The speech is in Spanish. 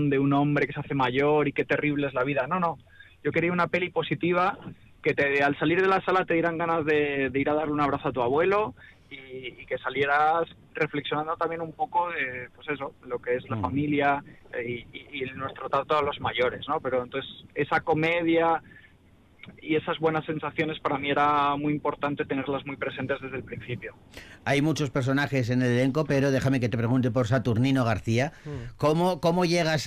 de un hombre que se hace mayor y qué terrible es la vida. No. Yo quería una peli positiva que al salir de la sala te dieran ganas de ir a dar un abrazo a tu abuelo y que salieras reflexionando también un poco de, pues eso, lo que es la familia y nuestro trato a los mayores, ¿no? Pero entonces esa comedia y esas buenas sensaciones para mí era muy importante tenerlas muy presentes desde el principio. Hay muchos personajes en el elenco, pero déjame que te pregunte por Saturnino García. ¿Cómo llegas